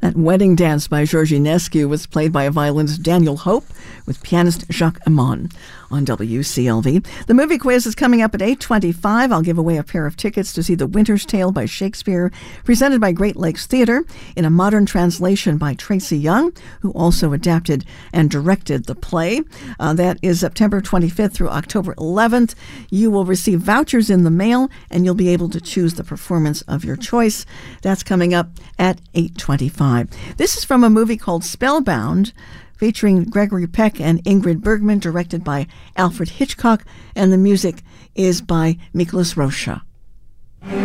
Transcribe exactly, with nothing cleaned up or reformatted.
That Wedding Dance by Georgie Nescu was played by a violinist Daniel Hope with pianist Jacques Amon on W C L V. The movie quiz is coming up at eight twenty-five. I'll give away a pair of tickets to see The Winter's Tale by Shakespeare, presented by Great Lakes Theatre in a modern translation by Tracy Young, who also adapted and directed the play. Uh, that is September twenty-fifth through October eleventh. You will receive vouchers in the mail, and you'll be able to choose the performance of your choice. That's coming up at eight twenty-five. This is from a movie called Spellbound, featuring Gregory Peck and Ingrid Bergman, directed by Alfred Hitchcock, and the music is by Miklos Rozsa.